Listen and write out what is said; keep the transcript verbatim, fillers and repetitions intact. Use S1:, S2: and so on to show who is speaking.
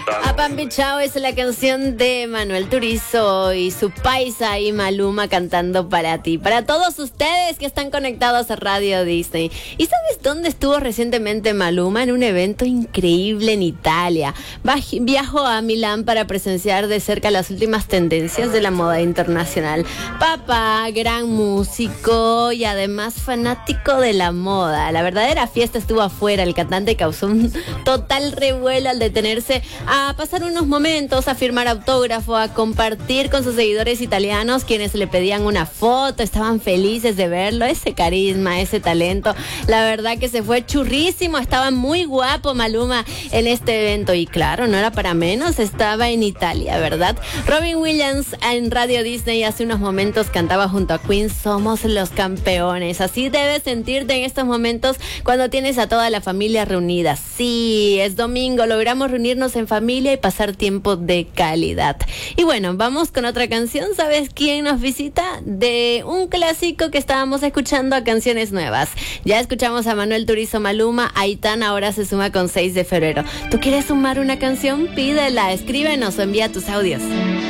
S1: tal?
S2: Apampi Chao es la canción de Manuel Turizo y su paisa y Maluma cantando para ti, para todos ustedes que están conectados a Radio Disney. ¿Y sabes dónde estuvo recientemente Maluma? En un evento increíble en Italia. Viajó a Milán para presenciar de cerca las últimas tendencias de la moda internacional. Papá, gran músico y además fanático de la moda. La verdadera fiesta estuvo afuera. El cantante causó un total revuelo al detenerse a pasar unos momentos, a firmar autógrafo, a compartir con sus seguidores italianos, quienes le pedían una foto, estaban felices de verlo, ese carisma, ese talento. La verdad que se fue churrísimo, estaba muy guapo Maluma en este evento y claro, no era para menos, estaba en Italia, ¿verdad? Robin Williams en Radio Disney hace unos momentos cantaba junto a Queen, somos los campeones. Así debes sentirte en estos momentos cuando tienes a toda la familia reunida. Sí, es domingo, logramos reunirnos en familia y pasar tiempo de calidad. Y bueno, vamos con otra canción. ¿Sabes quién nos visita? De un clásico que estábamos escuchando a canciones nuevas. Ya escuchamos a Manuel Turizo, Maluma, Aitana ahora se suma con seis de febrero. ¿Tú quieres sumar una canción? Pídela, escríbenos o envía tus audios.